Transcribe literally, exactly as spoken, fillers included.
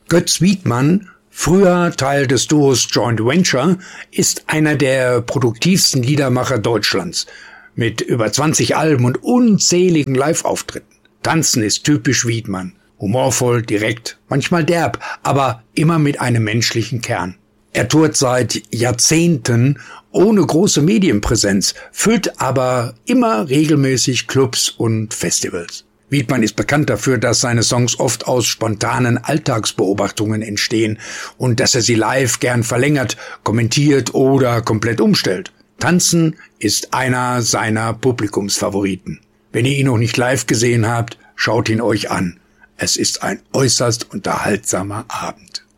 Götz Wiedmann, früher Teil des Duos Joint Venture, ist einer der produktivsten Liedermacher Deutschlands, mit über zwanzig Alben und unzähligen Live-Auftritten. Tanzen ist typisch Wiedmann. Humorvoll, direkt, manchmal derb, aber immer mit einem menschlichen Kern. Er tourt seit Jahrzehnten ohne große Medienpräsenz, füllt aber immer regelmäßig Clubs und Festivals. Wiedmann ist bekannt dafür, dass seine Songs oft aus spontanen Alltagsbeobachtungen entstehen und dass er sie live gern verlängert, kommentiert oder komplett umstellt. Tanzen ist einer seiner Publikumsfavoriten. Wenn ihr ihn noch nicht live gesehen habt, schaut ihn euch an. Es ist ein äußerst unterhaltsamer Abend.